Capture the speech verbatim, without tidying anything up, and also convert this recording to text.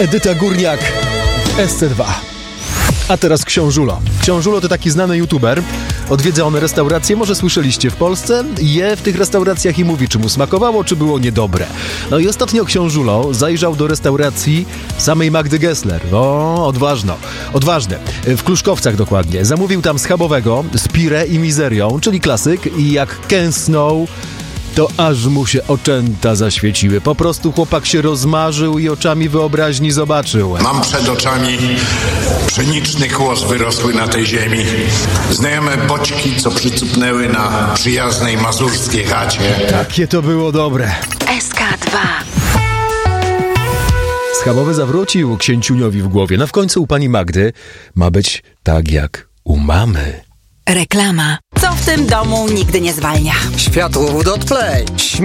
Edyta Górniak, S C dwa. A teraz Książulo. Książulo to taki znany youtuber. Odwiedza on restauracje, może słyszeliście, w Polsce. Je w tych restauracjach i mówi, czy mu smakowało, czy było niedobre. No i ostatnio Książulo zajrzał do restauracji samej Magdy Gessler. O, odważno. Odważne. W Kluszkowcach dokładnie. Zamówił tam schabowego z pire i mizerią, czyli klasyk. I jak kęsnął, to aż mu się oczęta zaświeciły. Po prostu chłopak się rozmarzył i oczami wyobraźni zobaczył. Mam przed oczami pszeniczny kłos wyrosły na tej ziemi. Znajome boćki, co przycupnęły na przyjaznej mazurskiej chacie. Takie to było dobre. S K dwa. Schabowy zawrócił księciuniowi w głowie. No w końcu u pani Magdy ma być tak jak u mamy. Reklama. Co w tym domu nigdy nie zwalnia? Światłowód od Play.